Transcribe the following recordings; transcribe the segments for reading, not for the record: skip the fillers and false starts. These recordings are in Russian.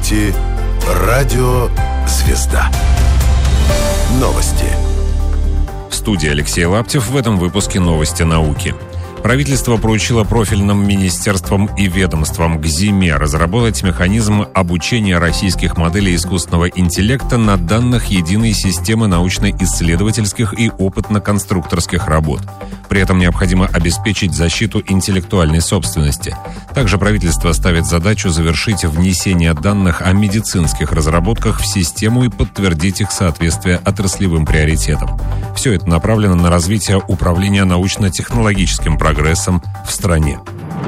слушаете радио «Звезда». Новости. В студии Алексей Лаптев. В этом выпуске новости науки. Правительство поручило профильным министерствам и ведомствам к зиме разработать механизм обучения российских моделей искусственного интеллекта на данных единой системы научно-исследовательских и опытно-конструкторских работ. При этом необходимо обеспечить защиту интеллектуальной собственности. Также правительство ставит задачу завершить внесение данных о медицинских разработках в систему и подтвердить их соответствие отраслевым приоритетам. Все это направлено на развитие управления научно-технологическим прогрессом в стране.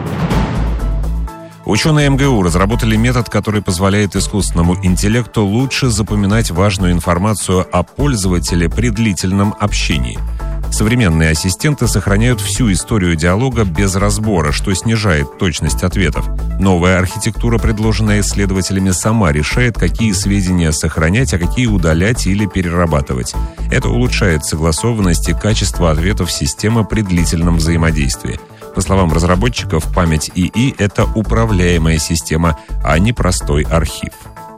Ученые МГУ разработали метод, который позволяет искусственному интеллекту лучше запоминать важную информацию о пользователе при длительном общении. Современные ассистенты сохраняют всю историю диалога без разбора, что снижает точность ответов. Новая архитектура, предложенная исследователями, сама решает, какие сведения сохранять, а какие удалять или перерабатывать. Это улучшает согласованность и качество ответов системы при длительном взаимодействии. По словам разработчиков, память ИИ — это управляемая система, а не простой архив.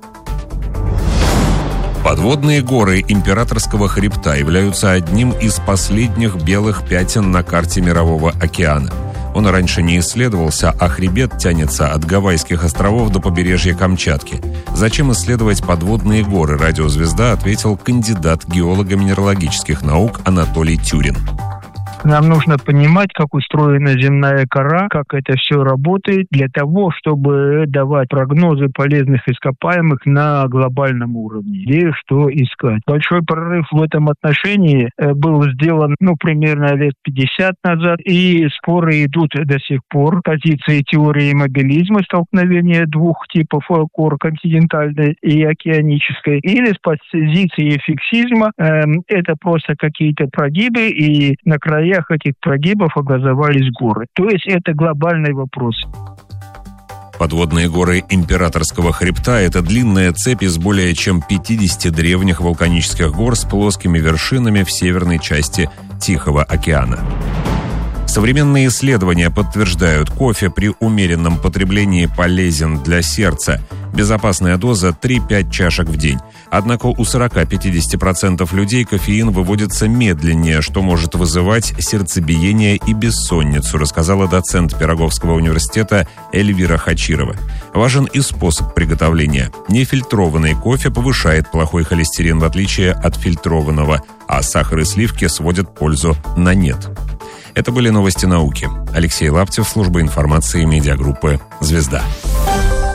Подводные горы Императорского хребта являются одним из последних белых пятен на карте Мирового океана. Он раньше не исследовался, а хребет тянется от Гавайских островов до побережья Камчатки. Зачем исследовать подводные горы, радиозвезда ответил кандидат геолого-минералогических наук Анатолий Тюрин. Нам нужно понимать, как устроена земная кора, как это все работает, для того, чтобы давать прогнозы полезных ископаемых на глобальном уровне. Где что искать. Большой прорыв в этом отношении был сделан, примерно лет 50 назад, и споры идут до сих пор. Позиции теории мобилизма, столкновения двух типов кор, континентальной и океанической, или с позиции фиксизма, это просто какие-то прогибы, и на краях этих прогибов образовались горы. То есть это глобальный вопрос. Подводные горы Императорского хребта — это длинная цепь из более чем 50 древних вулканических гор с плоскими вершинами в северной части Тихого океана. Современные исследования подтверждают, кофе при умеренном потреблении полезен для сердца. Безопасная доза — 3-5 чашек в день. Однако у 40-50% людей кофеин выводится медленнее, что может вызывать сердцебиение и бессонницу, рассказала доцент Пироговского университета Эльвира Хачирова. Важен и способ приготовления. Нефильтрованный кофе повышает плохой холестерин, в отличие от фильтрованного, а сахар и сливки сводят пользу на нет. Это были новости науки. Алексей Лаптев, служба информации медиагруппы «Звезда».